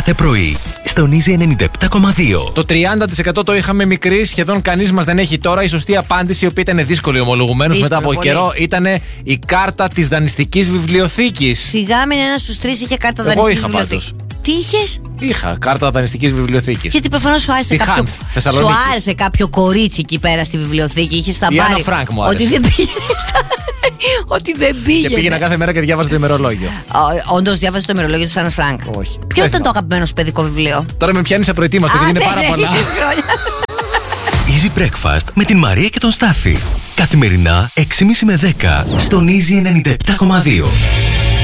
κάθε πρωί, στον Easy 97,2. Το 30% το είχαμε μικρή, σχεδόν κανείς μας δεν έχει τώρα. Η σωστή απάντηση, η οποία ήταν δύσκολη ομολογουμένως μετά από πολύ καιρό, ήταν η κάρτα της δανειστικής βιβλιοθήκης. Σιγά μην ένας στους τρεις είχε κάρτα Εγώ δανειστικής είχα βιβλιοθήκης. Τι είχες? Είχα κάρτα δανειστικής βιβλιοθήκης. Γιατί προφανώς σου άρεσε Στη κάποιο. Χάνθ, Θεσσαλονίκη. Σου άρεσε κάποιο κορίτσι εκεί πέρα στη βιβλιοθήκη. Είχε στα Η μπάρι. Άννα Φρανκ μου άρεσε. Ότι δεν πήγαινε. Ότι δεν πήγαινε. Και πήγαινα κάθε μέρα και διάβαζα το ημερολόγιο. Όντως διάβαζε το ημερολόγιο της Άννας Φρανκ. Όχι. Ποιο ήταν το αγαπημένο σου παιδικό βιβλίο? Τώρα με πιάνει απροετοίμαστο γιατί είναι πάρα πολλά. Easy Breakfast με την Μαρία και τον Στάφη. Καθημερινά 6.30 με 10 στον Easy 97,2.